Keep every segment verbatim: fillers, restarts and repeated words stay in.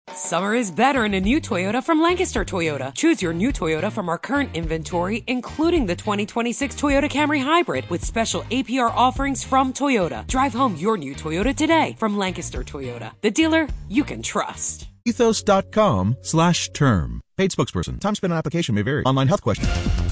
Summer is better in a new Toyota from Lancaster Toyota. Choose your new Toyota from our current inventory, including the twenty twenty-six Toyota Camry Hybrid with special A P R offerings from Toyota. Drive home your new Toyota today from Lancaster Toyota, the dealer you can trust. Ethos.com slash term. Paid spokesperson. Time spent on application may vary. Online health question.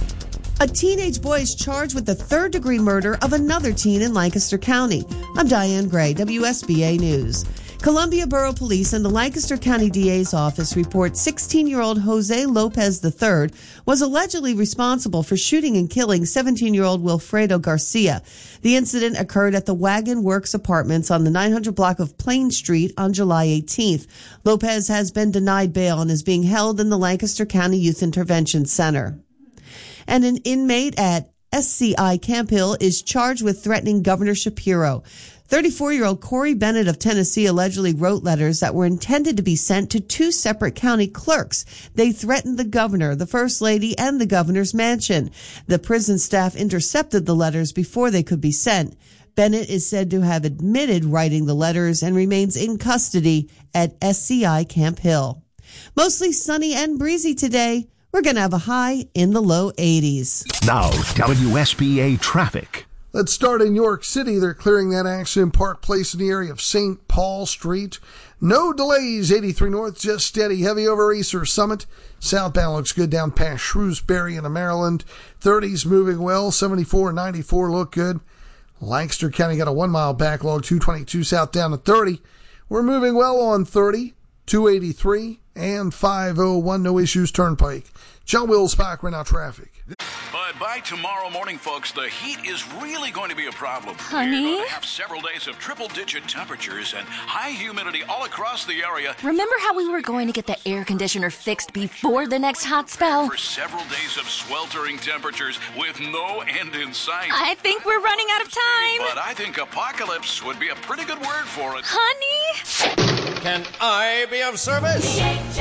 A teenage boy is charged with the third-degree murder of another teen in Lancaster County. I'm Diane Gray, W S B A News. Columbia Borough Police and the Lancaster County D A's office report sixteen-year-old Jose Lopez the third was allegedly responsible for shooting and killing seventeen-year-old Wilfredo Garcia. The incident occurred at the Wagon Works Apartments on the nine hundred block of Plain Street on July eighteenth. Lopez has been denied bail and is being held in the Lancaster County Youth Intervention Center. And an inmate at S C I Camp Hill is charged with threatening Governor Shapiro. thirty-four-year-old Corey Bennett of Tennessee allegedly wrote letters that were intended to be sent to two separate county clerks. They threatened the governor, the first lady, and the governor's mansion. The prison staff intercepted the letters before they could be sent. Bennett is said to have admitted writing the letters and remains in custody at S C I Camp Hill. Mostly sunny and breezy today. We're going to have a high in the low eighties. Now, W S B A traffic. Let's start in New York City. They're clearing that accident in Park Place in the area of Saint Paul Street. No delays, eighty-three North, just steady. Heavy over Easter Summit. Southbound looks good down past Shrewsbury into Maryland. thirties moving well. seventy-four and ninety-four look good. Lancaster County got a one-mile backlog, two twenty-two south down to thirty. We're moving well on thirty, two eighty-three, and five oh one. No issues, Turnpike. John Wills, Bach, right now traffic. But by tomorrow morning, folks, the heat is really going to be a problem. Honey? We're going to have several days of triple-digit temperatures and high humidity all across the area. Remember how we were going to get the air conditioner fixed before the next hot spell? For several days of sweltering temperatures with no end in sight. I think we're running out of time. But I think apocalypse would be a pretty good word for it. Honey? Can I be of service?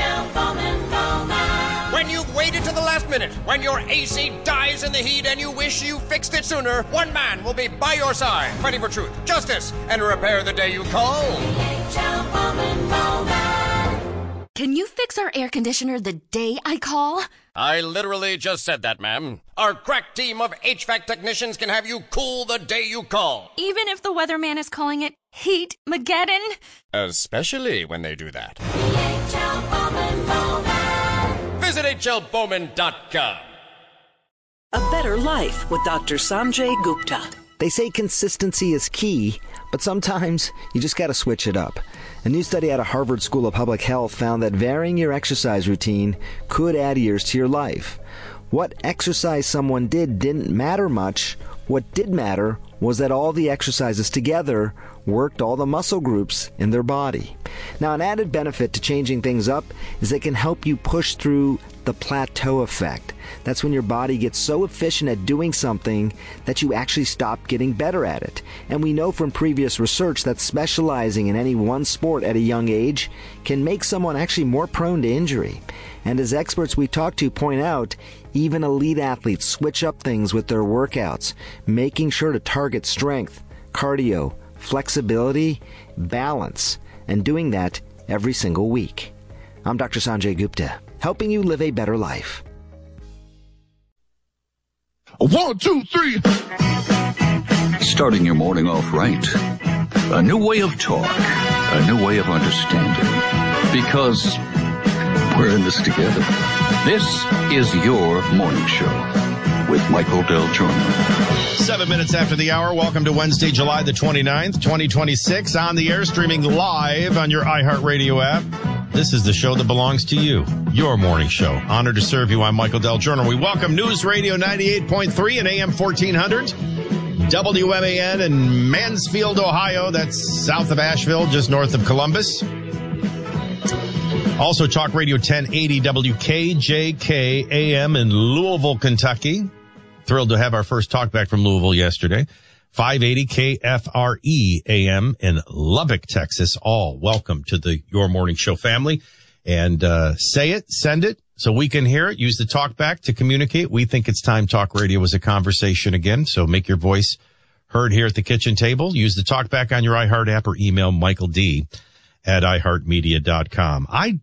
When you've waited to the last minute, when your A C dies in the heat and you wish you fixed it sooner, one man will be by your side, fighting for truth, justice, and repair the day you call. Can you fix our air conditioner the day I call? I literally just said that, ma'am. Our crack team of H V A C technicians can have you cool the day you call. Even if the weatherman is calling it Heat-mageddon? Especially when they do that. Visit H L Bowman dot com. A Better Life with Doctor Sanjay Gupta. They say consistency is key, but sometimes you just got to switch it up. A new study out of Harvard School of Public Health found that varying your exercise routine could add years to your life. What exercise someone did didn't matter much. What did matter was that all the exercises together worked all the muscle groups in their body. Now, an added benefit to changing things up is it can help you push through the plateau effect. That's when your body gets so efficient at doing something that you actually stop getting better at it. And we know from previous research that specializing in any one sport at a young age can make someone actually more prone to injury. And as experts we talk to point out, even elite athletes switch up things with their workouts, making sure to target strength, cardio, flexibility, balance, and doing that every single week. I'm Doctor Sanjay Gupta, helping you live a better life. One, two, three. Starting your morning off right. A new way of talk. A new way of understanding. Because we're in this together. This is your morning show with Michael Del Giorno. Seven minutes after the hour. Welcome to Wednesday, July the twenty-ninth, twenty twenty-six. On the air, streaming live on your iHeartRadio app. This is the show that belongs to you, your morning show. Honored to serve you. I'm Michael Del Giorno. We welcome News Radio ninety-eight point three and A M fourteen hundred. W M A N in Mansfield, Ohio. That's south of Asheville, just north of Columbus. Also, Talk Radio ten eighty W K J K A M in Louisville, Kentucky. Thrilled to have our first talk back from Louisville yesterday. five eighty K F R E A M in Lubbock, Texas. All welcome to the Your Morning Show family. And uh say it, send it, so we can hear it. Use the talk back to communicate. We think it's time Talk Radio was a conversation again. So make your voice heard here at the kitchen table. Use the talk back on your iHeart app or email Michael D at i heart media dot com. I